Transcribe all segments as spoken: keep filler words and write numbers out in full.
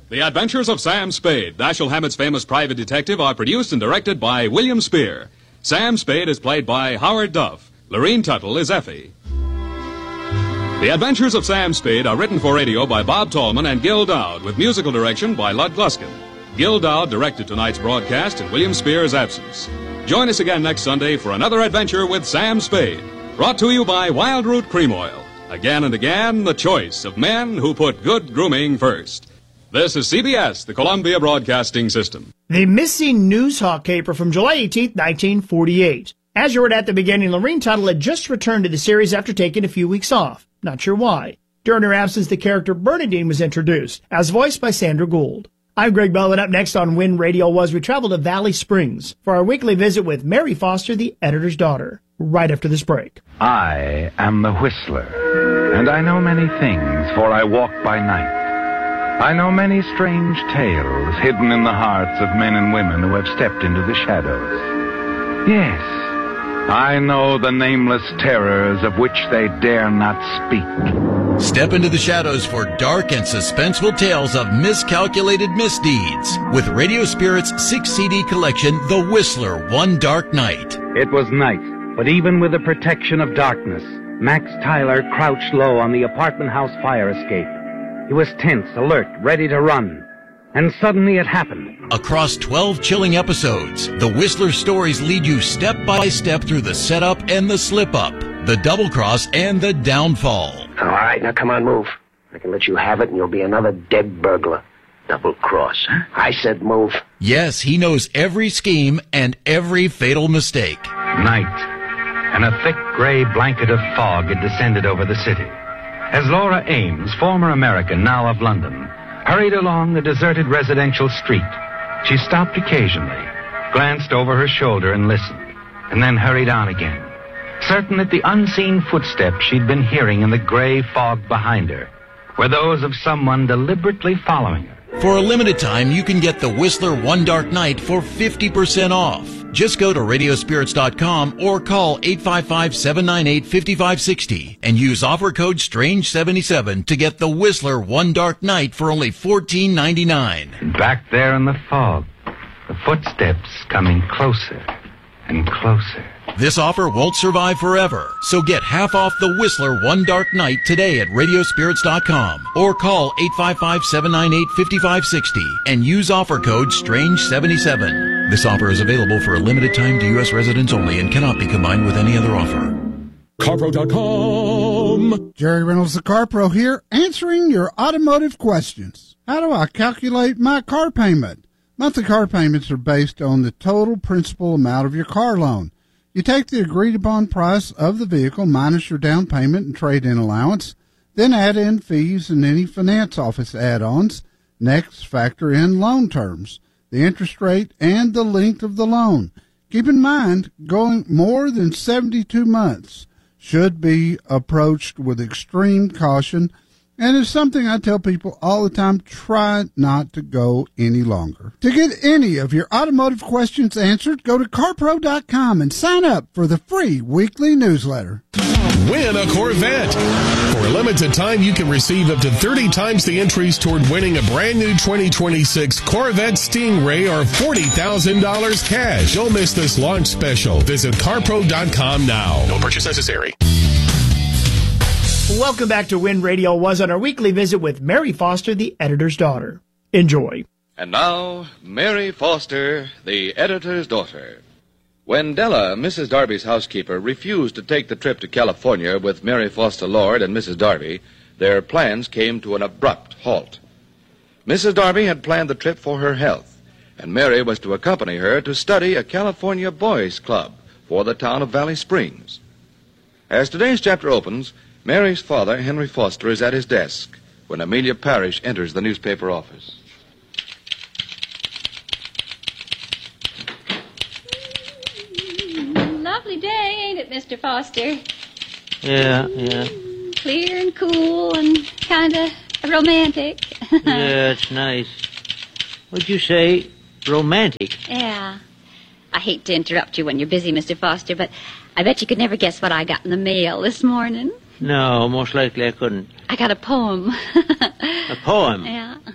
The Adventures of Sam Spade, Dashiell Hammett's famous private detective, are produced and directed by William Spear. Sam Spade is played by Howard Duff. Lorene Tuttle is Effie. The Adventures of Sam Spade are written for radio by Bob Tallman and Gil Dowd, with musical direction by Lud Gluskin. Gil Dowd directed tonight's broadcast in William Spear's absence. Join us again next Sunday for another adventure with Sam Spade, brought to you by Wild Root Cream Oil. Again and again, the choice of men who put good grooming first. This is C B S, the Columbia Broadcasting System. The Missing News Hawk caper from July eighteenth, nineteen forty-eight. As you heard at the beginning, Lorene Tuttle had just returned to the series after taking a few weeks off. Not sure why. During her absence, the character Bernadine was introduced, as voiced by Sandra Gould. I'm Greg Bell, and up next on When Radio Was, we travel to Valley Springs for our weekly visit with Mary Foster, the editor's daughter, right after this break. I am the Whistler, and I know many things, for I walk by night. I know many strange tales hidden in the hearts of men and women who have stepped into the shadows. Yes, I know the nameless terrors of which they dare not speak. Step into the shadows for dark and suspenseful tales of miscalculated misdeeds with Radio Spirit's six-C D collection, The Whistler, One Dark Night. It was night, but even with the protection of darkness, Max Tyler crouched low on the apartment house fire escape. He was tense, alert, ready to run. And suddenly it happened. Across twelve chilling episodes, the Whistler stories lead you step by step through the setup and the slip-up, the double-cross and the downfall. All right, now come on, move. I can let you have it and you'll be another dead burglar. Double-cross, huh? I said move. Yes, he knows every scheme and every fatal mistake. Night, and a thick gray blanket of fog had descended over the city. As Laura Ames, former American, now of London, hurried along the deserted residential street, she stopped occasionally, glanced over her shoulder and listened, and then hurried on again, certain that the unseen footsteps she'd been hearing in the gray fog behind her were those of someone deliberately following her. For a limited time, you can get the Whistler One Dark Night for fifty percent off. Just go to radio spirits dot com or call eight five five, seven nine eight, five five six zero and use offer code strange seventy-seven to get the Whistler One Dark Night for only fourteen ninety-nine. Back there in the fog, the footsteps coming closer and closer. This offer won't survive forever, so get half off the Whistler One Dark Night today at radio spirits dot com or call eight five five, seven nine eight, five five six zero and use offer code strange seventy-seven. This offer is available for a limited time to U S residents only and cannot be combined with any other offer. Carpro dot com. Jerry Reynolds, the CarPro here, answering your automotive questions. How do I calculate my car payment? Monthly car payments are based on the total principal amount of your car loan. You take the agreed-upon price of the vehicle minus your down payment and trade-in allowance, then add in fees and any finance office add-ons. Next, factor in loan terms, the interest rate, and the length of the loan. Keep in mind, going more than seventy-two months should be approached with extreme caution, and it's something I tell people all the time, try not to go any longer. To get any of your automotive questions answered, go to carpro dot com and sign up for the free weekly newsletter. Win a Corvette. For a limited time, you can receive up to thirty times the entries toward winning a brand new twenty twenty-six Corvette Stingray or forty thousand dollars cash. Don't miss this launch special. Visit carpro dot com now. No purchase necessary. Welcome back to When Radio Was on our weekly visit with Mary Foster, the editor's daughter. Enjoy. And now, Mary Foster, the editor's daughter. When Della, Missus Darby's housekeeper, refused to take the trip to California with Mary Foster Lord and Missus Darby, their plans came to an abrupt halt. Missus Darby had planned the trip for her health, and Mary was to accompany her to study a California boys' club for the town of Valley Springs. As today's chapter opens, Mary's father, Henry Foster, is at his desk when Amelia Parrish enters the newspaper office. Lovely day, ain't it, Mister Foster? Yeah, yeah. Clear and cool and kind of romantic. Yeah, it's nice. What'd you say? Romantic? Yeah. I hate to interrupt you when you're busy, Mister Foster, but I bet you could never guess what I got in the mail this morning. No, most likely I couldn't. I got a poem. A poem? Yeah.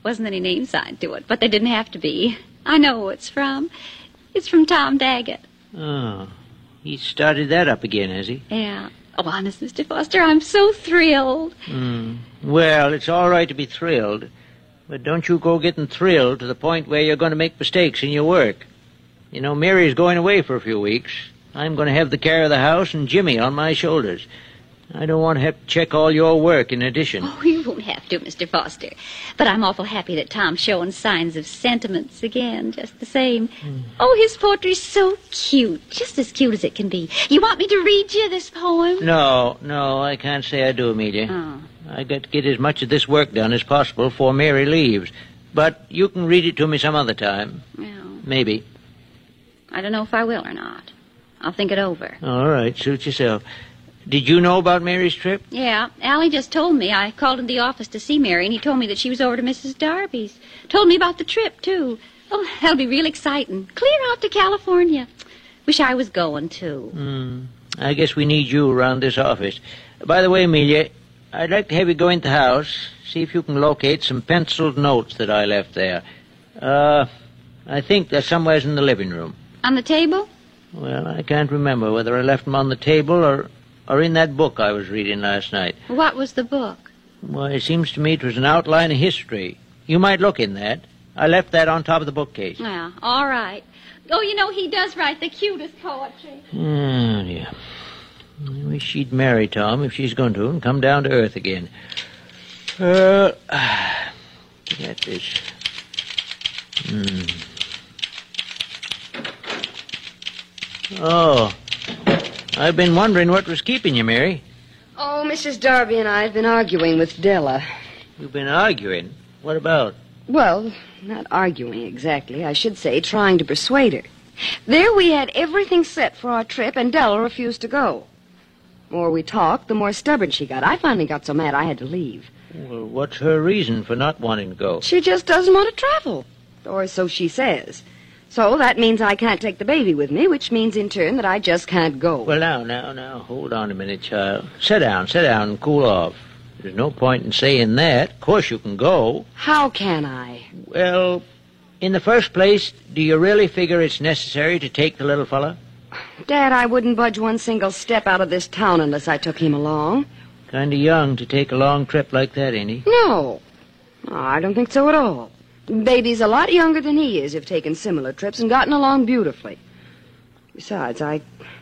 Wasn't any name signed to it, but they didn't have to be. I know who it's from. It's from Tom Daggett. Oh, he started that up again, has he? Yeah. Oh, honest, Mister Foster, I'm so thrilled. Hmm. Well, it's all right to be thrilled, but don't you go getting thrilled to the point where you're going to make mistakes in your work. You know, Mary's going away for a few weeks. I'm going to have the care of the house and Jimmy on my shoulders. I don't want to have to check all your work in addition. Oh, you won't have to, Mister Foster. But I'm awful happy that Tom's showing signs of sentiments again, just the same. Mm. Oh, his poetry's so cute, just as cute as it can be. You want me to read you this poem? No, no, I can't say I do, Amelia. Oh. I got to get as much of this work done as possible before Mary leaves. But you can read it to me some other time. Well, maybe. I don't know if I will or not. I'll think it over. All right, suit yourself. Did you know about Mary's trip? Yeah, Allie just told me. I called in the office to see Mary, and he told me that she was over to Missus Darby's. Told me about the trip, too. Oh, that'll be real exciting. Clear out to California. Wish I was going, too. Hmm. I guess we need you around this office. By the way, Amelia, I'd like to have you go into the house, see if you can locate some penciled notes that I left there. Uh, I think they're somewhere in the living room. On the table? Well, I can't remember whether I left them on the table or... or in that book I was reading last night. What was the book? Well, it seems to me it was an outline of history. You might look in that. I left that on top of the bookcase. Yeah, all right. Oh, you know, he does write the cutest poetry. Oh, dear. I wish she'd marry Tom, if she's going to, and come down to earth again. Uh, get this. Hmm. Oh. I've been wondering what was keeping you, Mary. Oh, Missus Darby and I have been arguing with Della. You've been arguing? What about? Well, not arguing exactly. I should say trying to persuade her. There we had everything set for our trip, and Della refused to go. The more we talked, the more stubborn she got. I finally got so mad I had to leave. Well, what's her reason for not wanting to go? She just doesn't want to travel. Or so she says. So that means I can't take the baby with me, which means in turn that I just can't go. Well, now, now, now, hold on a minute, child. Sit down, sit down and cool off. There's no point in saying that. Of course you can go. How can I? Well, in the first place, do you really figure it's necessary to take the little fella? Dad, I wouldn't budge one single step out of this town unless I took him along. Kind of young to take a long trip like that, ain't he? No. I don't think so at all. Baby's a lot younger than he is, have taken similar trips and gotten along beautifully. Besides, I...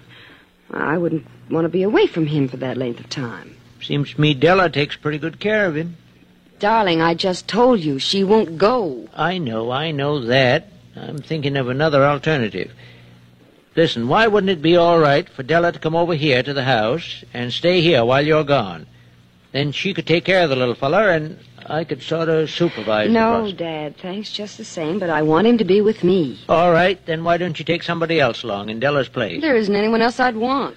I wouldn't want to be away from him for that length of time. Seems to me Della takes pretty good care of him. Darling, I just told you she won't go. I know, I know that. I'm thinking of another alternative. Listen, why wouldn't it be all right for Della to come over here to the house and stay here while you're gone? Then she could take care of the little fella, and I could sort of supervise the process. No, Dad, thanks just the same, but I want him to be with me. All right, then why don't you take somebody else along in Della's place? There isn't anyone else I'd want.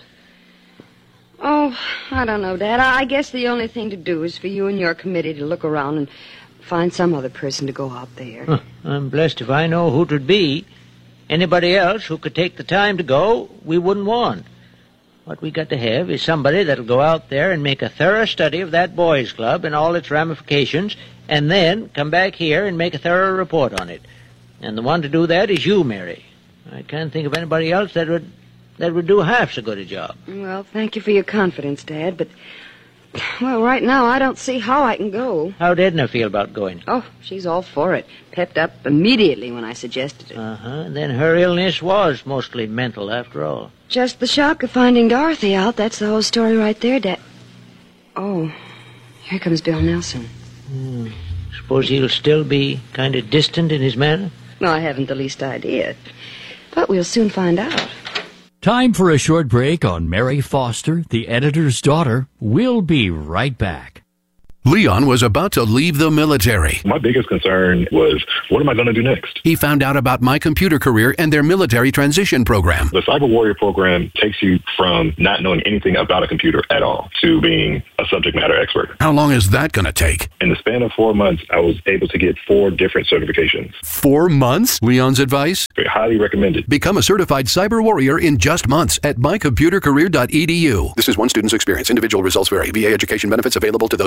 Oh, I don't know, Dad. I guess the only thing to do is for you and your committee to look around and find some other person to go out there. Huh, I'm blessed if I know who 'twould be. Anybody else who could take the time to go, we wouldn't want. What we got to have is somebody that'll go out there and make a thorough study of that boys' club and all its ramifications, and then come back here and make a thorough report on it. And the one to do that is you, Mary. I can't think of anybody else that would that would do half so good a job. Well, thank you for your confidence, Dad, but, well, right now I don't see how I can go. How'd Edna feel about going? Oh, she's all for it. Pepped up immediately when I suggested it. Uh-huh. Then her illness was mostly mental, after all. Just the shock of finding Dorothy out. That's the whole story right there, Dad. Oh, here comes Bill Nelson. Hmm. Suppose he'll still be kind of distant in his manner? No, I haven't the least idea. But we'll soon find out. Time for a short break on Mary Foster, the editor's daughter. We'll be right back. Leon was about to leave the military. My biggest concern was, what am I going to do next? He found out about My Computer Career and their military transition program. The Cyber Warrior program takes you from not knowing anything about a computer at all to being a subject matter expert. How long is that going to take? In the span of four months, I was able to get four different certifications. Four months? Leon's advice? Very highly recommended. Become a certified Cyber Warrior in just months at my computer career dot e d u. This is one student's experience. Individual results vary. V A education benefits available to those who qualify.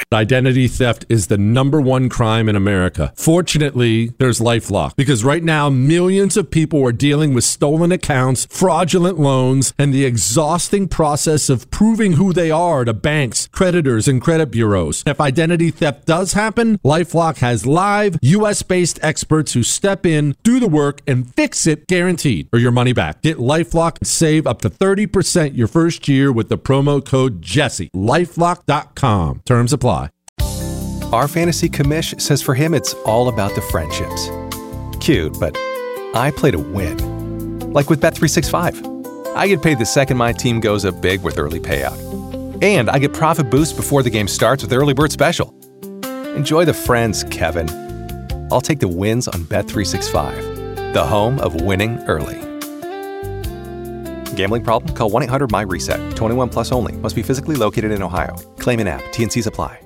Identity theft is the number one crime in America. Fortunately, there's LifeLock, because right now millions of people are dealing with stolen accounts, fraudulent loans, and the exhausting process of proving who they are to banks, creditors, and credit bureaus. If identity theft does happen, LifeLock has live U S based experts who step in, do the work, and fix it guaranteed, or your money back. Get LifeLock and save up to thirty percent your first year with the promo code Jesse. LifeLock dot com. Terms apply. Our fantasy commish says for him it's all about the friendships. Cute, but I play to win. Like with Bet three sixty-five. I get paid the second my team goes up big with early payout. And I get profit boost before the game starts with Early Bird Special. Enjoy the friends, Kevin. I'll take the wins on Bet three sixty-five, the home of winning early. Gambling problem? Call one eight hundred M Y reset. twenty-one plus only. Must be physically located in Ohio. Claim in app. T and C's apply.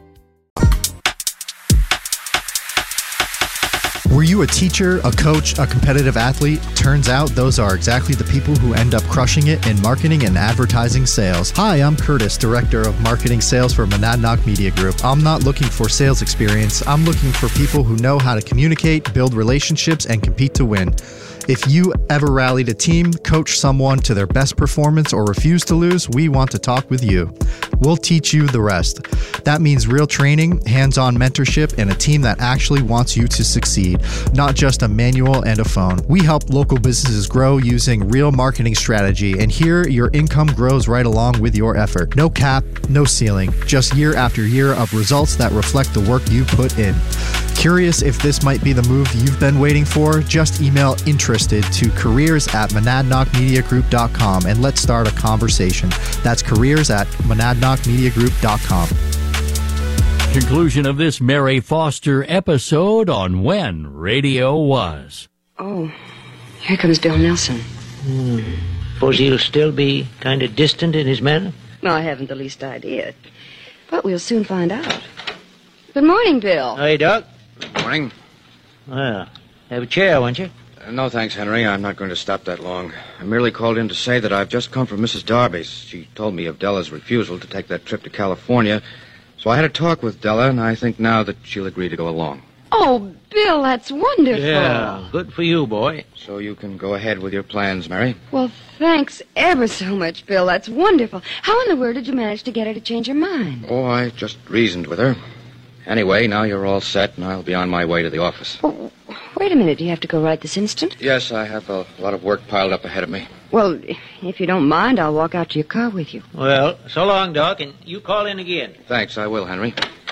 Were you a teacher, a coach, a competitive athlete? Turns out those are exactly the people who end up crushing it in marketing and advertising sales. Hi, I'm Curtis, Director of Marketing Sales for Monadnock Media Group. I'm not looking for sales experience. I'm looking for people who know how to communicate, build relationships, and compete to win. If you ever rallied a team, coached someone to their best performance, or refused to lose, we want to talk with you. We'll teach you the rest. That means real training, hands-on mentorship, and a team that actually wants you to succeed, not just a manual and a phone. We help local businesses grow using real marketing strategy, and here your income grows right along with your effort. No cap, no ceiling, just year after year of results that reflect the work you put in. Curious if this might be the move you've been waiting for? Just email interested to careers at monadnock media group dot com and let's start a conversation. That's careers at monadnock media group dot com. Conclusion of this Mary Foster episode on When Radio Was. Oh, here comes Bill Nelson. Hmm. Suppose he'll still be kind of distant in his manner? No, I haven't the least idea. But we'll soon find out. Good morning, Bill. Hey, Doc. Good morning. Well, have a chair, won't you? Uh, no, thanks, Henry. I'm not going to stop that long. I merely called in to say that I've just come from Missus Darby's. She told me of Della's refusal to take that trip to California. So I had a talk with Della, and I think now that she'll agree to go along. Oh, Bill, that's wonderful. Yeah, good for you, boy. So you can go ahead with your plans, Mary. Well, thanks ever so much, Bill. That's wonderful. How in the world did you manage to get her to change her mind? Oh, I just reasoned with her. Anyway, now you're all set, and I'll be on my way to the office. Oh, wait a minute. Do you have to go right this instant? Yes, I have a lot of work piled up ahead of me. Well, if you don't mind, I'll walk out to your car with you. Well, so long, Doc, and you call in again. Thanks, I will, Henry.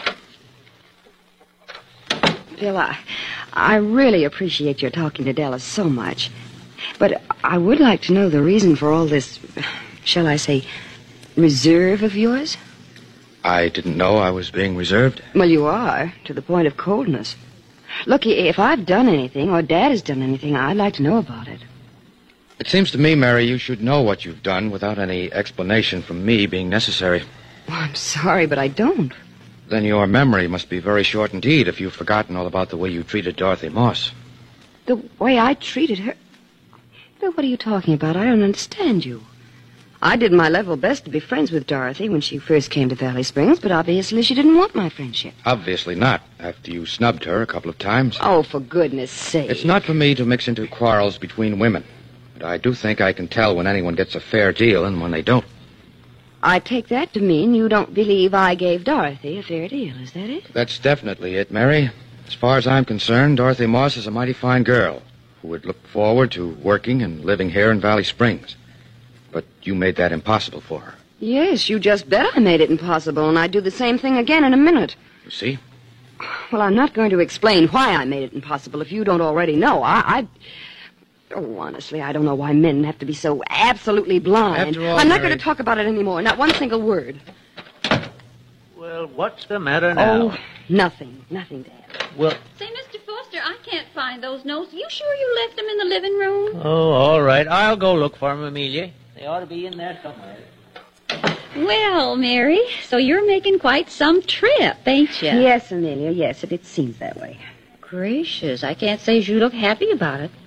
Bill, I, I really appreciate your talking to Della so much. But I would like to know the reason for all this, shall I say, reserve of yours? I didn't know I was being reserved. Well, you are, to the point of coldness. Look, if I've done anything, or Dad has done anything, I'd like to know about it. It seems to me, Mary, you should know what you've done without any explanation from me being necessary. Well, I'm sorry, but I don't. Then your memory must be very short indeed if you've forgotten all about the way you treated Dorothy Moss. The way I treated her? Bill, what are you talking about? I don't understand you. I did my level best to be friends with Dorothy when she first came to Valley Springs, but obviously she didn't want my friendship. Obviously not, after you snubbed her a couple of times. Oh, for goodness sake. It's not for me to mix into quarrels between women. But I do think I can tell when anyone gets a fair deal and when they don't. I take that to mean you don't believe I gave Dorothy a fair deal, is that it? That's definitely it, Mary. As far as I'm concerned, Dorothy Moss is a mighty fine girl who would look forward to working and living here in Valley Springs. But you made that impossible for her. Yes, you just bet I made it impossible, and I'd do the same thing again in a minute. You see? Well, I'm not going to explain why I made it impossible if you don't already know. I... I... Oh, honestly, I don't know why men have to be so absolutely blind. After all, I'm not Mary... going to talk about it anymore, not one single word. Well, what's the matter now? Oh, nothing. Nothing, Dad. Well... Say, Mister Foster, I can't find those notes. You sure you left them in the living room? Oh, all right. I'll go look for them, Amelia. They ought to be in there somewhere. Well, Mary, so you're making quite some trip, ain't you? Yes, Amelia, yes, it, it seems that way. Gracious, I can't say you look happy about it.